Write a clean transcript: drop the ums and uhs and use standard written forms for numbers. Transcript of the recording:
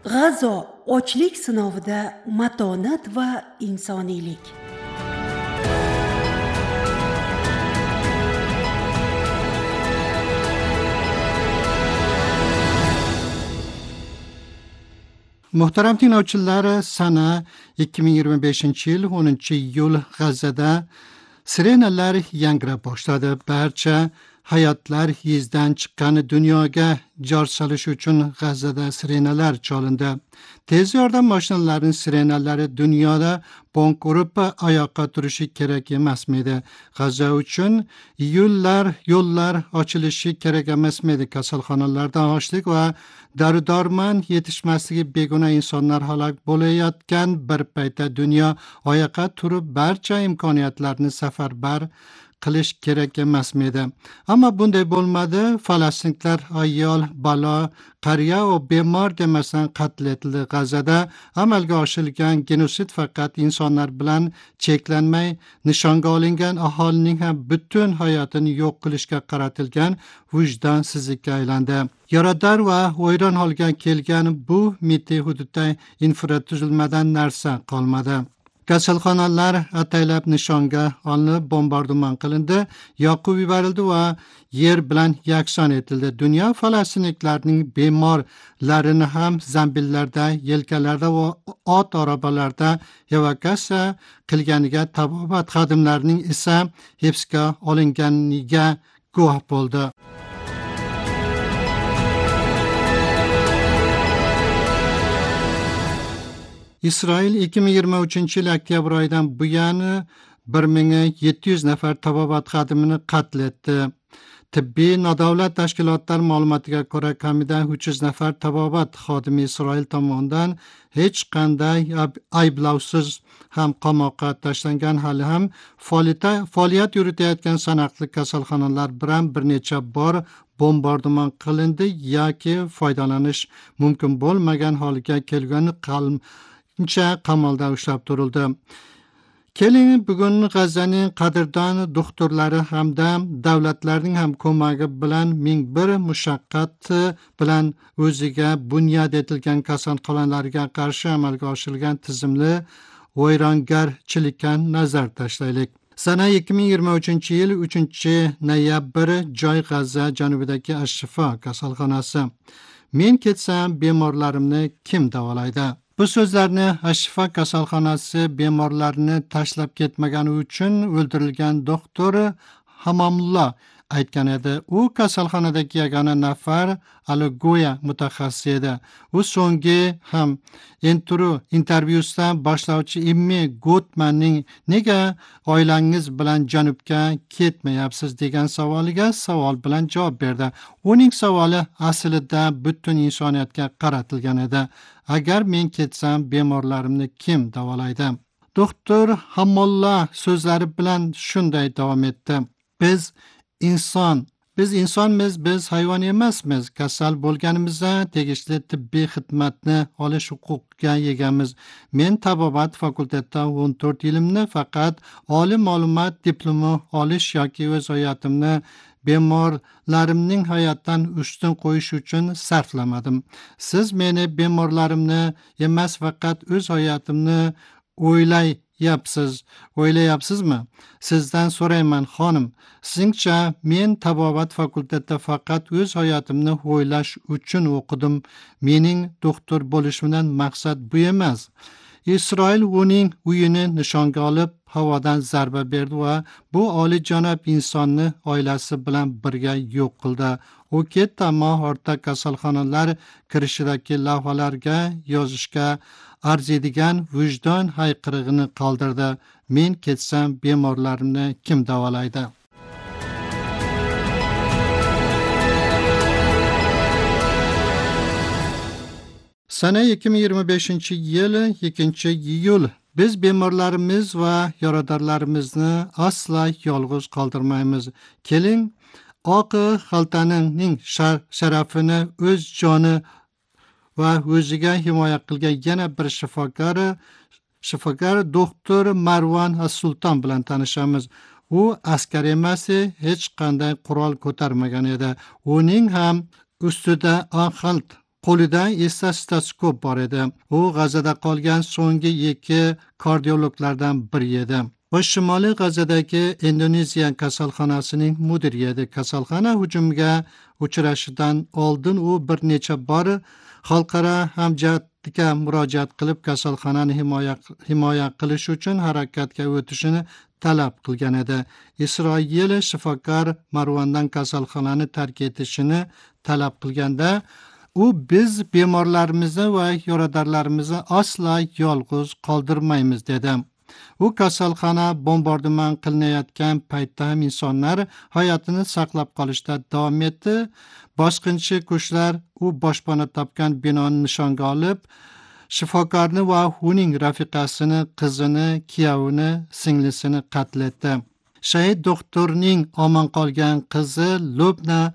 G'azo ochlik sinovida matonat va insoniylik. Muhtaram tinglovchilar, sana 2025-yil 10-iyul G'azada sirenalar yangrab boshladi. Barcha hayotlar izdan chiqqan dunyoga jar solish uchun G'azada sirenalar cholindi. Tez yordam mashinalarining sirenalari dunyoda bonk urib oyoqqa turishi kerak emasmidi? G'aza uchun yo'llar ochilishi kerak emasmidi? Kasalxonalarda ochlik va dori-dormon yetishmasligi begona insonlar halok bo'layotgan bir paytda dunyo oyoqqa turib barcha imkoniyatlarni safarbar qilish kerak emasmidi? Ammo bunday bo'lmadi. Falastinliklar ayol, bola, qariya va bemor demasdan qatl etildi. G'azada amalga oshirilgan genosid faqat insonlar bilan cheklanmay, nishonga olingan aholining ham butun hayotini yo'q qilishga qaratilgan vijdonsizlikka aylandi. Yarador va vayron holga kelgan bu mitti hududda infratuzilmadan narsa qolmadi. Kasalxonalar ataylab nishonga olinib, bombardimon qilindi, yoqib yuborildi va yer bilan yakson etildi. Dunyo falastinliklarning bemorlarini ham zambillarda, yelkalarda va ot arabalarda evakuatsiya qilganiga, tabobat xodimlarining esa hibsga olinganiga guvoh bo'ldi. Isroil 2023-yil oktyabr oyidan buyon 1700 nafar tabobat xodimini qatl etdi. Tibbiy nodavlat tashkilotlari ma'lumotiga ko'ra, kamidan 300 nafar tabobat xodimi Isroil tomonidan hech qanday ayblovsiz ham qamoqqa tashlangan, hali ham faoliyat yuritayotgan sanoqli kasalxonalar bilan bir necha bor bombardimon qilindi yoki foydalanish mumkin bo'lmagan holga kelgani qamalda ushlab turildi. Keling, bugun G'azaning qadrdon doktorlari hamda davlatlarning ham ko'magi bilan 1001 mushaqqat bilan o'ziga bunyod etilgan kasalxonalarga qarshi amalga oshirilgan tizimli vayrongarchilikka nazar tashlaylik. Sana 2023-yil 3-noyabr joy G'aza janubidagi Ash-Shifo kasalxonasi. Men ketsam bemorlarimni kim davolaydi? Bu so'zlarni Ash-Shifo kasalxonasi bemorlarni tashlab ketmagani uchun o'ldirilgan doktor Hamamullo aytgan edi. U kasalxonadagi yagona nafar allergiya mutaxassisi edi. U so'nggi ham intervyusida boshlovchi Immi Gutmanning nega oilangiz bilan janubga ketmayapsiz degan savoliga savol bilan javob berdi. Uning savoli aslida butun insoniyatga qaratilgan edi. Agar men ketsam bemorlarimni kim davolaydi? Doktor Hamamullo so'zlari bilan shunday davom etdi. Biz insonmiz, biz hayvon emasmiz. Kasal bo'lganimizda tegishli tibbiy xizmatni olish huquqiga egamiz. Men tabobat fakultetida 14 yilimni faqat oliy ma'lumot diplomi olish yoki o'z hayotimni bemorlarimning hayotdan ustun qo'yish uchun sarflamadim. Siz meni bemorlarimni emas, faqat o'z hayotimni o'ylayapsizmi? Sizdan so'rayman, xonim. Sizningcha men tabobat fakultetida faqat o'z hayotimni o'ylash uchun o'qidim. Mening doktor bo'lishimdan maqsad bu emas. Isroil uning uyini nishonga olib, havodan zarba berdi va bu oliyjanob insonni oilasi bilan birga yo'q qildi. U ketdi, ammo ortda kasalxonalar kirishidagi lavhalarga yozishga arziydigan vijdon hayqirig'ini qoldirdi. Men ketsam bemorlarimni kim davolaydi? Sana 2025-yil 2-iyul. Biz bemorlarimiz va yaradorlarimizni aslo yolg'iz qoldirmaymiz. Keling, oq xaltaning sharafini o'z joni va o'ziga himoya qilgan yana bir shifokor doktor Marwan As-Sulton bilan tanishamiz. U askar emas, hech qanday qurol ko'tarmagan edi. Uning ham ustida oq xalt Qo'lida esa stetoskop bor edi. U G'azada qolgan so'nggi 2 kardiologlardan biri edi. Va Shimoliy G'azadagi Indoneziya kasalxonasining mudiri edi. Kasalxona hujumiga uchrashidan oldin u bir necha bor xalqaro hamjamiyatga murojaat qilib, kasalxonani himoya qilish uchun harakatga o'tishini talab qilgan edi. Isroil shifokor Marvandan kasalxonani tark etishini talab qilganda, u biz bemorlarimizni va yaradorlarimizni aslo yolg'iz qoldirmaymiz dedi. U kasalxona bombardimon qilinayotgan paytda ham insonlar hayotini saqlab qolishda davom etdi. Bosqinchi kuchlar u boshpana topgan binoni nishonga olib, shifokorni va uning rafiqasini, qizini, kuyovini, singlisini qatl etdi. Shahid doktorning omon qolgan qizi Lubna